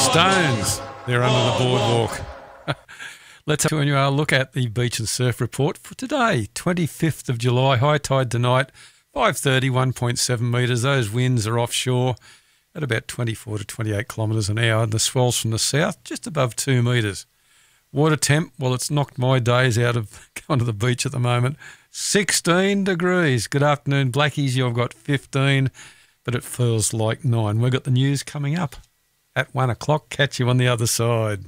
Stones. They're under the boardwalk. Let's have a look at the beach and surf report for today, 25th of July. High tide tonight, 5:30, 1.7 metres. Those winds are offshore at about 24 to 28 kilometres an hour. And the swells from the south, just above 2 metres. Water temp, well, it's knocked my days out of going to the beach at the moment. 16 degrees. Good afternoon, Blackies. You've got 15, but it feels like 9. We've got the news coming up at 1 o'clock. Catch you on the other side.